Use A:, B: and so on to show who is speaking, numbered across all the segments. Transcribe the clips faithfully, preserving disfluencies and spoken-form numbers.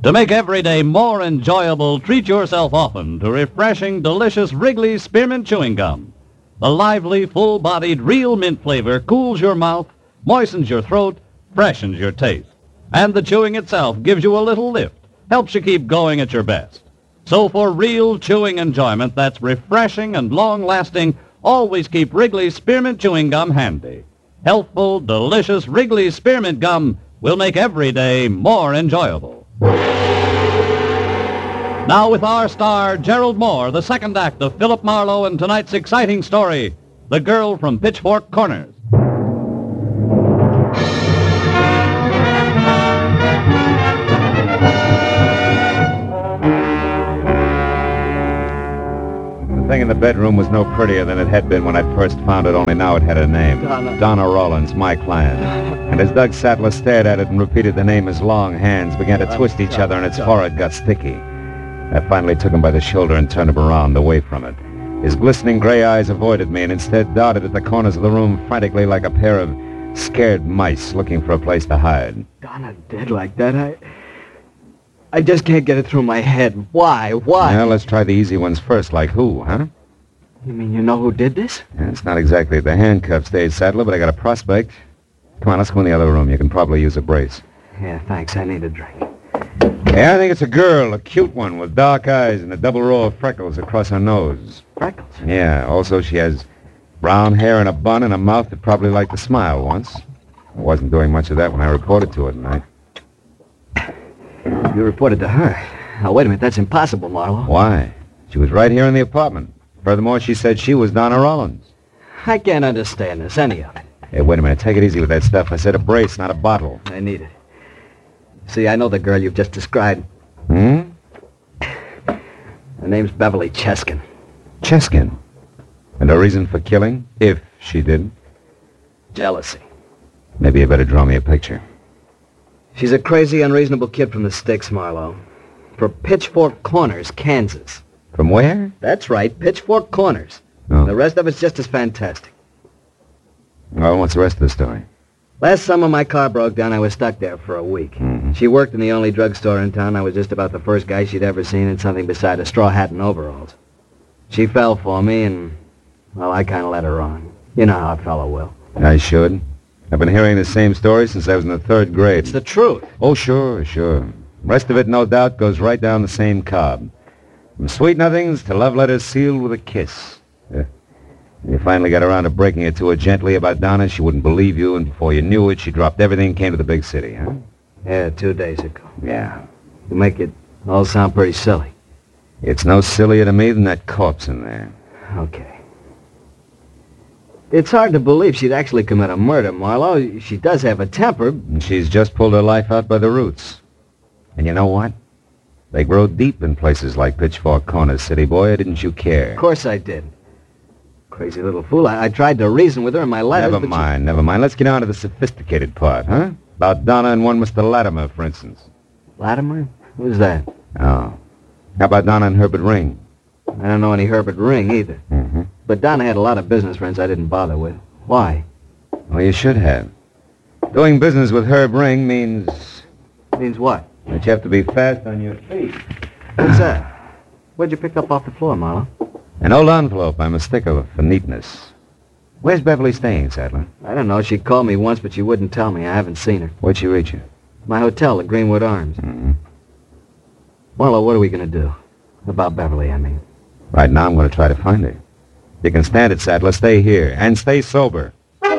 A: To make every day more enjoyable, treat yourself often to refreshing, delicious Wrigley's Spearmint Chewing Gum. The lively, full-bodied, real mint flavor cools your mouth, moistens your throat, freshens your taste. And the chewing itself gives you a little lift, helps you keep going at your best. So for real chewing enjoyment that's refreshing and long-lasting, always keep Wrigley's Spearmint Chewing Gum handy. Healthful, delicious Wrigley's Spearmint Gum will make every day more enjoyable. Now with our star, Gerald Moore, the second act of Philip Marlowe and tonight's exciting story, The Girl from Pitchfork Corners.
B: The thing in the bedroom was no prettier than it had been when I first found it, only now it had a name.
C: Donna.
B: Donna Rollins, my client. And as Doug Sattler stared at it and repeated the name, his long hands began to twist each other and its forehead got sticky. I finally took him by the shoulder and turned him around, away from it. His glistening gray eyes avoided me and instead darted at the corners of the room frantically like a pair of scared mice looking for a place to hide.
C: Donna dead like that, I... I just can't get it through my head. Why? Why?
B: Well, let's try the easy ones first, like who, huh?
C: You mean you know who did this?
B: Yeah, it's not exactly at the handcuff stage, Sattler, but I got a prospect. Come on, let's go in the other room. You can probably use a brace.
C: Yeah, thanks. I need a drink.
B: Yeah, I think it's a girl, a cute one with dark eyes and a double row of freckles across her nose.
C: Freckles?
B: Yeah, also she has brown hair and a bun and a mouth that probably liked to smile once. I wasn't doing much of that when I reported to her tonight.
C: You reported to her. Now, wait a minute. That's impossible, Marlowe.
B: Why? She was right here in the apartment. Furthermore, she said she was Donna Rollins.
C: I can't understand this, any of it.
B: Hey, wait a minute. Take it easy with that stuff. I said a brace, not a bottle.
C: I need it. See, I know the girl you've just described.
B: Hmm?
C: Her name's Beverly Cheskin.
B: Cheskin? And her reason for killing, if she did?
C: Jealousy.
B: Maybe you better draw me a picture.
C: She's a crazy, unreasonable kid from the sticks, Marlowe. From Pitchfork Corners, Kansas.
B: From where?
C: That's right, Pitchfork Corners.
B: Oh.
C: The rest of it's just as fantastic.
B: Well, what's the rest of the story?
C: Last summer, my car broke down. I was stuck there for a week.
B: Mm-hmm.
C: She worked in the only drugstore in town. I was just about the first guy she'd ever seen in something beside a straw hat and overalls. She fell for me, and, well, I kind of let her on. You know how a fellow will.
B: I should. I've been hearing the same story since I was in the third grade.
C: It's the truth.
B: Oh, sure, sure. Rest of it, no doubt, goes right down the same cob. From sweet nothings to love letters sealed with a kiss. Yeah. You finally got around to breaking it to her gently about Donna. She wouldn't believe you, and before you knew it, she dropped everything and came to the big city, huh?
C: Yeah, two days ago.
B: Yeah.
C: You make it all sound pretty silly.
B: It's no sillier to me than that corpse in there.
C: Okay. It's hard to believe she'd actually commit a murder, Marlowe. She does have a temper.
B: And she's just pulled her life out by the roots. And you know what? They grow deep in places like Pitchfork Corners, city boy, or didn't you care?
C: Of course I did. Crazy little fool. I, I tried to reason with her in my letters,
B: Never
C: but
B: mind, never mind. Let's get on to the sophisticated part, huh? About Donna and one Mister Latimer, for instance.
C: She... Latimer? Who's that?
B: Oh. How about Donna and Herbert Ring?
C: I don't know any Herbert Ring, either.
B: Mm-hmm.
C: But Donna had a lot of business friends I didn't bother with. Why?
B: Well, you should have. Doing business with Herb Ring means
C: Means what?
B: that you have to be fast on your feet.
C: What's that? What'd you pick up off the floor, Marlowe?
B: An old envelope I'm a stickler for neatness. Where's Beverly staying, Sattler?
C: I don't know. She called me once, but she wouldn't tell me. I haven't seen her.
B: Where'd she reach you?
C: My hotel, the Greenwood Arms.
B: Mm-hmm.
C: Marlowe, what are we going to do? About Beverly, I mean.
B: Right now, I'm going to try to find her. You can stand it, Sattler. Stay here. And stay sober.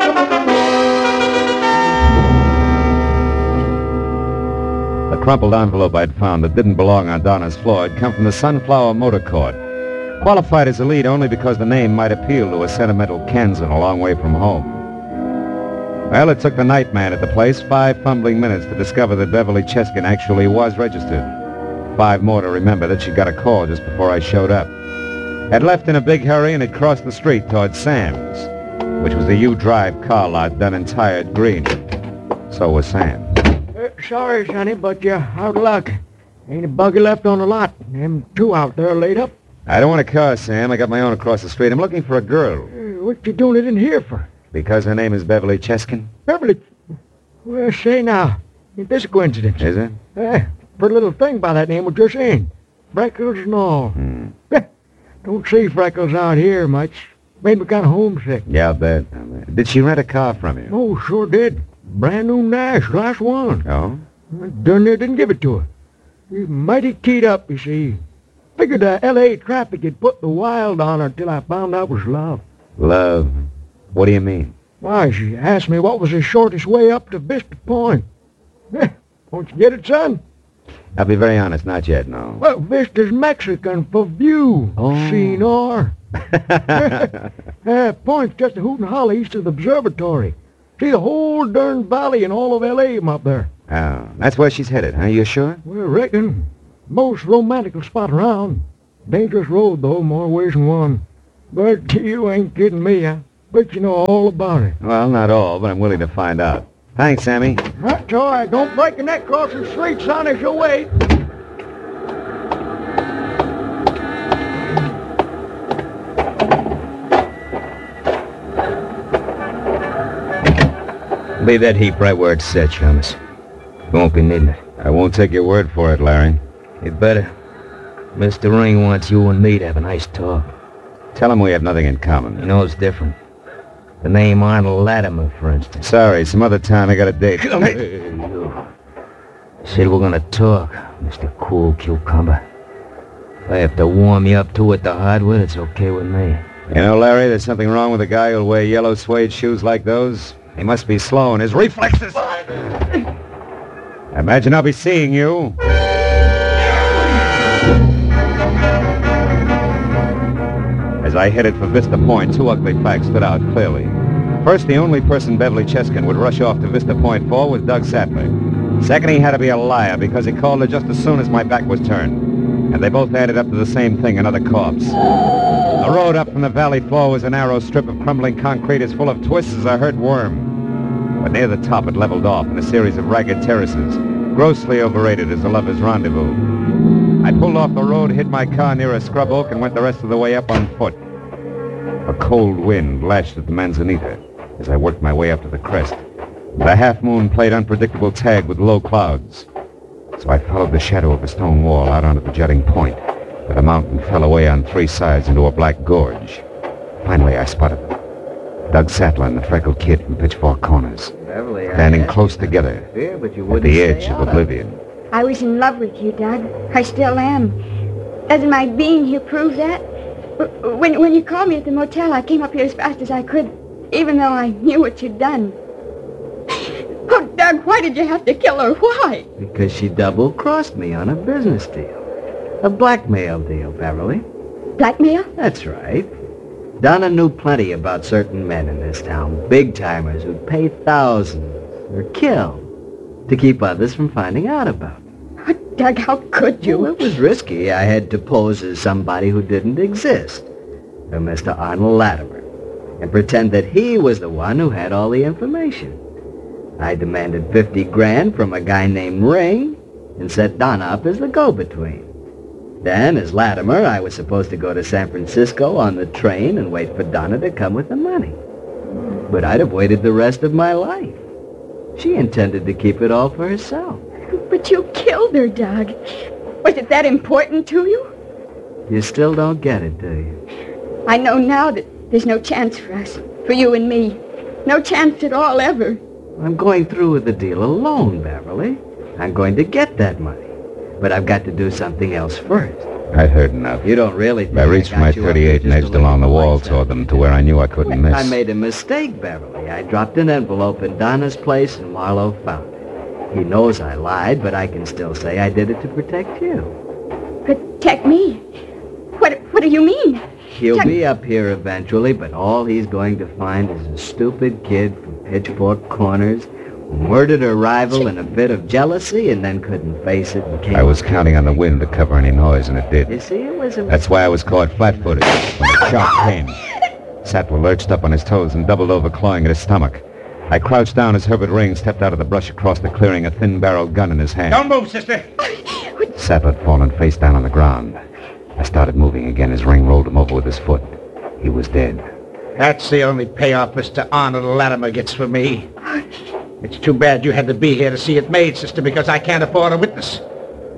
B: The crumpled envelope I'd found that didn't belong on Donna's floor had come from the Sunflower Motor Court. Qualified as a lead only because the name might appeal to a sentimental Kansan a long way from home. Well, it took the night man at the place five fumbling minutes to discover that Beverly Cheskin actually was registered. Five more to remember that she got a call just before I showed up. Had left in a big hurry and had crossed the street toward Sam's, which was the U-Drive car lot done entire at green. So was Sam.
D: Uh, sorry, Sonny, but you're out of luck. Ain't a buggy left on the lot. Them two out there laid up.
B: I don't want a car, Sam. I got my own across the street. I'm looking for a girl.
D: Uh, what you doing it in here for?
B: Because her name is Beverly Cheskin?
D: Beverly. Well, say now. Ain't this a coincidence?
B: Is it?
D: Uh, pretty little thing by that name was just in. Freckles and all.
B: Hmm.
D: Don't see Freckles out here much. Made me kind of homesick.
B: Yeah, I'll bet. I'll bet. Did she rent a car from you?
D: Oh, sure did. Brand new Nash, last one.
B: Oh?
D: Darn near didn't give it to her. He's mighty keyed up, you see. Figured the L A traffic had put the wild on her till I found out it was love.
B: Love? What do you mean?
D: Why, she asked me what was the shortest way up to Vista Point. Eh, won't you get it, son?
B: I'll be very honest, not yet, no.
D: Well, Vista's Mexican for view,
B: Oh.
D: senor. uh, Point's just a hoot and holler east of the observatory. See the whole darn valley and all of L A from up there.
B: Oh, that's where she's headed, huh? You sure?
D: Well, reckon. Most romantic spot around. Dangerous road, though, more ways than one. But you ain't kidding me. I bet you know all about it.
B: Well, not all, but I'm willing to find out. Thanks, Sammy.
D: That's all right. Don't break your neck crossing the street, son, as you wait.
C: Leave that heap right where it's set, Shamus. You won't be needing it.
B: I won't take your word for it, Larry.
C: You'd better. Mister Ring wants you and me to have a nice talk.
B: Tell him we have nothing in
C: You
B: common.
C: know it's different. The name Arnold Latimer, for instance.
B: Sorry, some other time I got a date.
C: Come here, you. Said we're gonna talk, Mister Cool Cucumber. If I have to warm you up to it the hard way, it's okay with me.
B: You know, Larry, there's something wrong with a guy who'll wear yellow suede shoes like those. He must be slow in his reflexes. Imagine I'll be seeing you. As I headed for Vista Point, two ugly facts stood out clearly. First, the only person Beverly Cheskin would rush off to Vista Point for was Doug Sattler. Second, he had to be a liar because he called her just as soon as my back was turned. And they both added up to the same thing, another corpse. The road up from the valley floor was a narrow strip of crumbling concrete as full of twists as a hurt worm. But near the top it leveled off in a series of ragged terraces, grossly overrated as a lover's rendezvous. I pulled off the road, hid my car near a scrub oak, and went the rest of the way up on foot. A cold wind lashed at the manzanita as I worked my way up to the crest. The half-moon played unpredictable tag with low clouds. So I followed the shadow of a stone wall out onto the jutting point, where the mountain fell away on three sides into a black gorge. Finally, I spotted them. Doug Sattler and the freckled kid from Pitchfork Corners,
C: Beverly, I
B: standing
C: asked
B: close
C: you not
B: together
C: to interfere, but you
B: at
C: wouldn't
B: the
C: stay
B: edge of
C: out
B: oblivion.
E: I was in love with you, Doug. I still am. Doesn't my being here prove that? W- When, when you called me at the motel, I came up here as fast as I could, even though I knew what you'd done. Oh, Doug, why did you have to kill her? Why?
C: Because she double-crossed me on a business deal. A blackmail deal, Beverly.
E: Blackmail?
C: That's right. Donna knew plenty about certain men in this town, big-timers who'd pay thousands, or kill, to keep others from finding out about it.
E: Oh, Doug, how could you?
C: Well, it was risky. I had to pose as somebody who didn't exist, a Mister Arnold Latimer, and pretend that he was the one who had all the information. I demanded fifty grand from a guy named Ring and set Donna up as the go-between. Then, as Latimer, I was supposed to go to San Francisco on the train and wait for Donna to come with the money. But I'd have waited the rest of my life. She intended to keep it all for herself.
E: But you killed her, Doug. Was it that important to you?
C: You still don't get it, do you?
E: I know now that there's no chance for us, for you and me. No chance at all, ever.
C: I'm going through with the deal alone, Beverly. I'm going to get that money. But I've got to do something else first.
B: I'd heard enough.
C: You don't really think
B: I reached
C: got
B: my
C: you up there
B: thirty-eight and
C: just to
B: edged
C: lay
B: along the
C: the
B: wall
C: lights
B: toward
C: out.
B: them to where I knew I couldn't miss.
C: I made a mistake, Beverly. I dropped an envelope in Donna's place and Marlowe found it. He knows I lied, but I can still say I did it to protect you.
E: Protect me? What, what do you mean?
C: He'll
E: Jack-
C: be up here eventually, but all he's going to find is a stupid kid from Pitchfork Corners who murdered a rival in a fit of jealousy and then couldn't face it and came...
B: I was counting on the wind to cover any noise, and it
C: You
B: did.
C: see, it was a...
B: That's why I was caught flat-footed when the shock came. Sattler lurched up on his toes and doubled over, clawing at his stomach. I crouched down as Herbert Ring stepped out of the brush across the clearing, a thin-barreled gun in his hand.
F: Don't move, sister.
B: Sattler had fallen face down on the ground. I started moving again as Ring rolled him over with his foot. He was dead.
F: That's the only payoff Mister Arnold Latimer gets for me. It's too bad you had to be here to see it made, sister, because I can't afford a witness.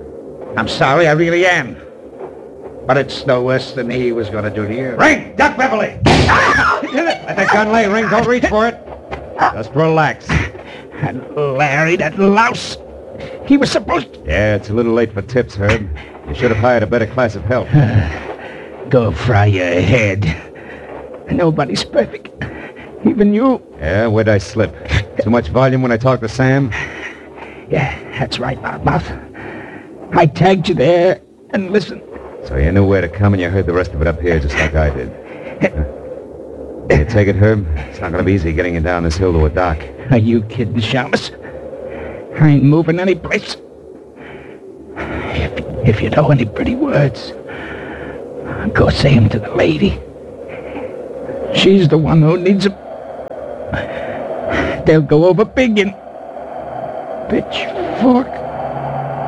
F: I'm sorry, I really am. But it's no worse than he was going to do to you.
B: Ring! Duck Beverly! Let that gun lay, Ring. Don't reach for it. Just relax.
F: And Larry, that louse. He was supposed to...
B: Yeah, it's a little late for tips, Herb. You should have hired a better class of help.
F: Go fry your head. Nobody's perfect. Even you.
B: Yeah, where'd I slip? Too much volume when I talk to Sam?
F: Yeah, that's right, Loudmouth. I tagged you there, and listen.
B: So you knew where to come and you heard the rest of it up here just like I did. Huh? You take it, Herb? It's not going to be easy getting you down this hill to a dock.
F: Are you kidding, Shamus? I ain't moving any place. If, if you know any pretty words, go say 'em to the lady. She's the one who needs 'em. They'll go over big in pitchfork.